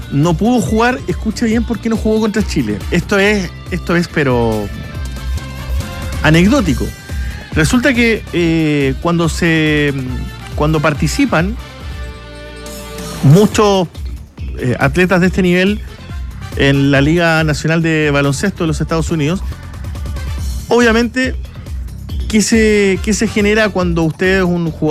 no pudo jugar, escucha bien por qué no jugó contra Chile. Esto es pero anecdótico. Resulta que cuando participan muchos atletas de este nivel en la Liga Nacional de Baloncesto de los Estados Unidos, obviamente, ¿qué se genera cuando usted es un jugador